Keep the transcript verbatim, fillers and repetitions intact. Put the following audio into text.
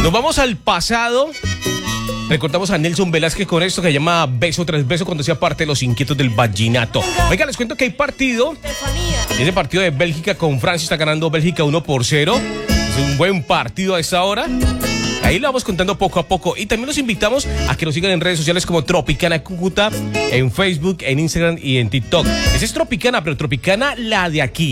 Nos vamos al pasado. Recordamos a Nelson Velázquez con esto que se llama Beso tras Beso cuando hacía parte de los Inquietos del Vallenato. Oiga, les cuento que hay partido. Ese partido de Bélgica con Francia está ganando Bélgica uno por cero. Es un buen partido a esta hora. Ahí lo vamos contando poco a poco. Y también los invitamos a que nos sigan en redes sociales como Tropicana Cúcuta, en Facebook, en Instagram y en TikTok. Esa es Tropicana, pero Tropicana la de aquí.